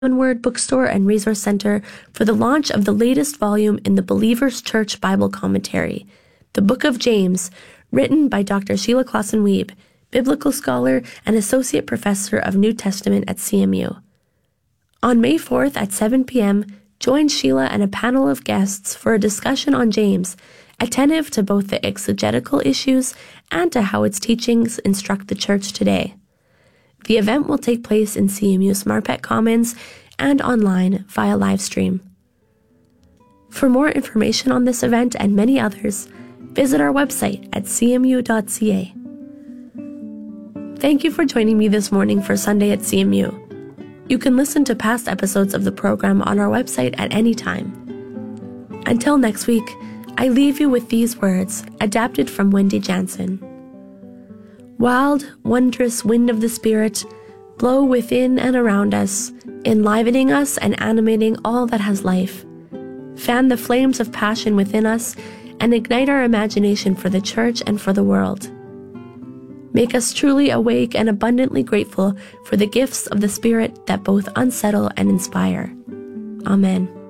Word Bookstore and Resource Center for the launch of the latest volume in the Believers Church Bible Commentary, the Book of James, written by Dr. Sheila Clausen-Wiebe, biblical scholar and associate professor of New Testament at CMU. On May 4th at 7 p.m., join Sheila and a panel of guests for a discussion on James, attentive to both the exegetical issues and to how its teachings instruct the church today. The event will take place in CMU's Marpet Commons and online via live stream. For more information on this event and many others, visit our website at cmu.ca. Thank you for joining me this morning for Sunday at CMU. You can listen to past episodes of the program on our website at any time. Until next week, I leave you with these words, adapted from Wendy Jansen. Wild, wondrous wind of the Spirit, blow within and around us, enlivening us and animating all that has life. Fan the flames of passion within us and ignite our imagination for the church and for the world. Make us truly awake and abundantly grateful for the gifts of the Spirit that both unsettle and inspire. Amen.